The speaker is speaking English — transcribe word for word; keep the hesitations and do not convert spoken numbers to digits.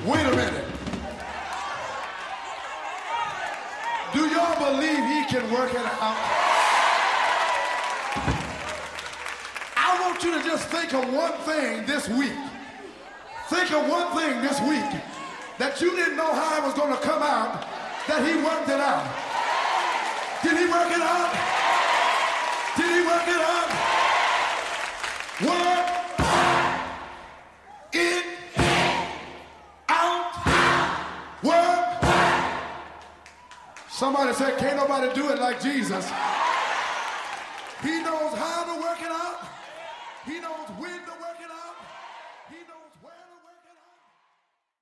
Wait a minute. Do y'all believe he can work it out? I want you to just think of one thing this week. Think of one thing this week that you didn't know how it was going to come out, that he worked it out. Did he work it out? Did he work it out? Work it out. Work. Somebody said, can't nobody do it like Jesus. He knows how to work it out. He knows when to